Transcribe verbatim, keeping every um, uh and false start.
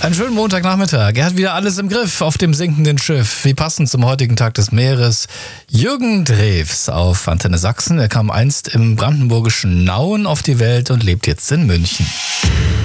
Einen schönen Montagnachmittag. Er hat wieder alles im Griff auf dem sinkenden Schiff. Wie passend zum heutigen Tag des Meeres. Jürgen Drews auf Antenne Sachsen. Er kam einst im brandenburgischen Nauen auf die Welt und lebt jetzt in München.